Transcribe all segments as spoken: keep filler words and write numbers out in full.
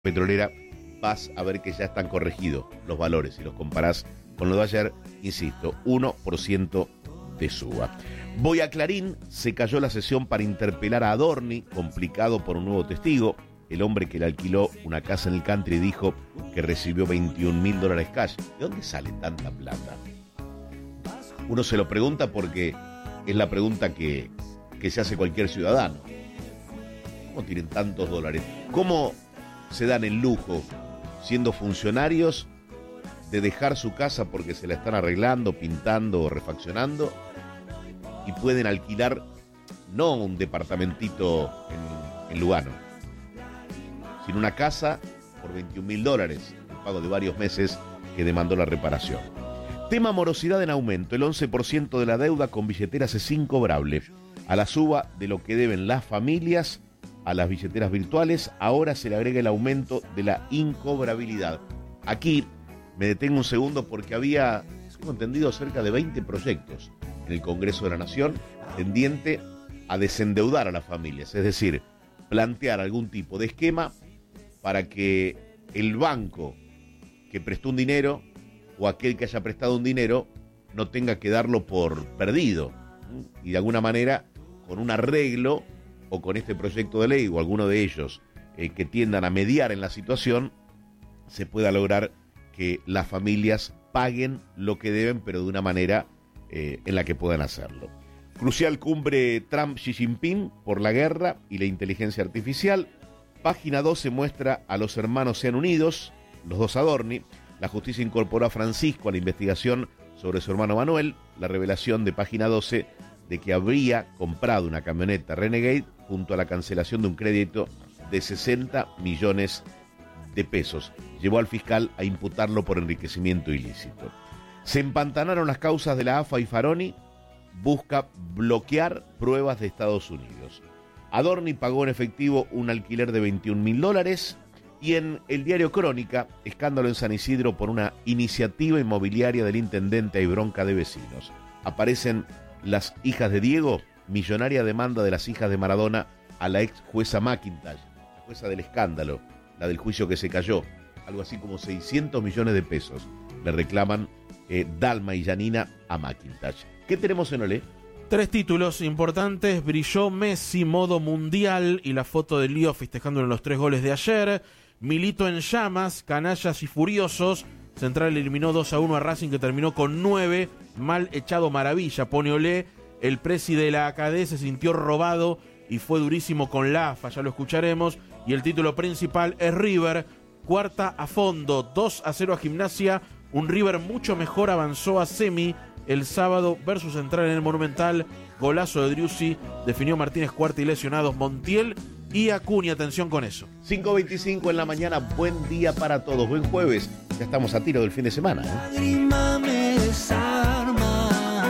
petrolera, vas a ver que ya están corregidos los valores. Si los comparás con lo de ayer, insisto, uno por ciento de suba. Voy a Clarín, se cayó la sesión para interpelar a Adorni, complicado por un nuevo testigo. El hombre que le alquiló una casa en el country dijo que recibió veintiún mil dólares cash. ¿De dónde sale tanta plata? Uno se lo pregunta porque es la pregunta que, que se hace cualquier ciudadano. ¿Cómo tienen tantos dólares? ¿Cómo se dan el lujo, siendo funcionarios, de dejar su casa porque se la están arreglando, pintando o refaccionando, y pueden alquilar no un departamentito en, en Lugano, sino una casa por veintiún mil dólares, el pago de varios meses que demandó la reparación? Tema morosidad en aumento. El once por ciento de la deuda con billeteras es incobrable. A la suba de lo que deben las familias a las billeteras virtuales, ahora se le agrega el aumento de la incobrabilidad. Aquí me detengo un segundo porque había, tengo entendido, cerca de veinte proyectos en el Congreso de la Nación tendiente a desendeudar a las familias, es decir, plantear algún tipo de esquema para que el banco que prestó un dinero o aquel que haya prestado un dinero no tenga que darlo por perdido, y de alguna manera con un arreglo o con este proyecto de ley o alguno de ellos eh, que tiendan a mediar en la situación, se pueda lograr que las familias paguen lo que deben, pero de una manera eh, en la que puedan hacerlo. Crucial cumbre Trump-Xi Jinping por la guerra y la inteligencia artificial. Página doce muestra a los hermanos Sean Unidos, los dos Adorni. La justicia incorporó a Francisco a la investigación sobre su hermano Manuel. La revelación de Página doce de que habría comprado una camioneta Renegade junto a la cancelación de un crédito de sesenta millones de pesos. Llevó al fiscal a imputarlo por enriquecimiento ilícito. Se empantanaron las causas de la A F A y Faroni. Busca bloquear pruebas de Estados Unidos. Adorni pagó en efectivo un alquiler de veintiún mil dólares. Y en el diario Crónica, escándalo en San Isidro por una iniciativa inmobiliaria del intendente y bronca de vecinos. Aparecen las hijas de Diego, millonaria demanda de las hijas de Maradona a la ex jueza McIntyre, la jueza del escándalo, la del juicio que se cayó. Algo así como seiscientos millones de pesos le reclaman eh, Dalma y Janina a McIntyre. ¿Qué tenemos en Olé? Tres títulos importantes. Brilló Messi modo mundial y la foto de Lío festejándole los tres goles de ayer. Milito en llamas, canallas y furiosos. Central eliminó dos a uno a Racing, que terminó con nueve. Mal echado maravilla, pone Olé. El presi de la A C A D se sintió robado y fue durísimo con la A F A, ya lo escucharemos. Y el título principal es River, cuarta a fondo, dos a cero a Gimnasia. Un River mucho mejor avanzó a semi el sábado versus Central en el Monumental. Golazo de Driussi, definió Martínez Cuarta y lesionados Montiel y Acuña. Atención con eso. cinco veinticinco en la mañana, buen día para todos, buen jueves. Ya estamos a tiro del fin de semana, ¿eh? Lágrima me desarma.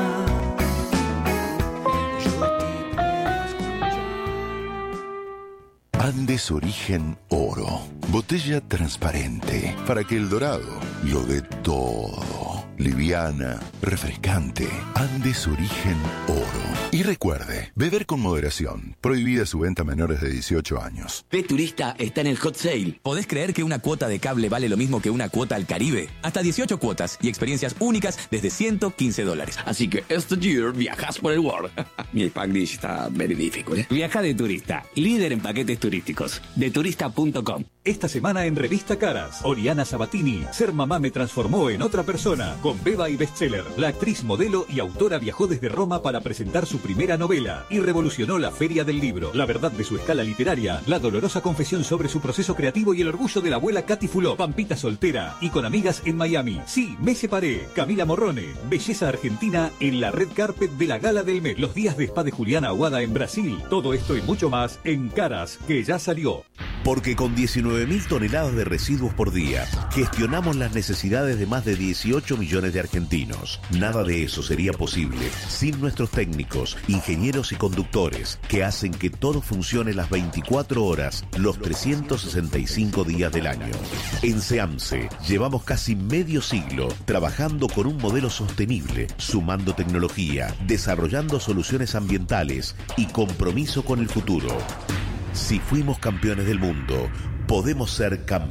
Andes Origen Oro. Botella transparente para que el dorado lo dé todo. Liviana, refrescante. Andes Origen Oro. Y recuerde, beber con moderación. Prohibida su venta a menores de dieciocho años. P Turista está en el hot sale. ¿Podés creer que una cuota de cable vale lo mismo que una cuota al Caribe? Hasta dieciocho cuotas y experiencias únicas desde ciento quince dólares. Así que este year viajas por el world. Mi Spanglish está very difficult, ¿eh? Viaja de turista, líder en paquetes turísticos. de turista punto com. Esta semana en Revista Caras, Oriana Sabatini, Ser mamá me transformó en otra persona, con Beba y bestseller. La actriz, modelo y autora viajó desde Roma para presentar su primera novela y revolucionó la Feria del Libro. La verdad de su escala literaria, la dolorosa confesión sobre su proceso creativo y el orgullo de la abuela Katy Fulop, Pampita soltera y con amigas en Miami. Sí, me separé. Camila Morrone, belleza argentina en la red carpet de la Gala del Met. Los días de spa de Juliana Aguada en Brasil. Todo esto y mucho más en Caras, que ya salió. Porque con diecinueve mil toneladas de residuos por día, gestionamos las necesidades de más de dieciocho millones de argentinos. Nada de eso sería posible sin nuestros técnicos, ingenieros y conductores, que hacen que todo funcione las veinticuatro horas, los trescientos sesenta y cinco días del año. En SEAMSE llevamos casi medio siglo trabajando con un modelo sostenible, sumando tecnología, desarrollando soluciones ambientales y compromiso con el futuro. Si fuimos campeones del mundo, podemos ser campeones.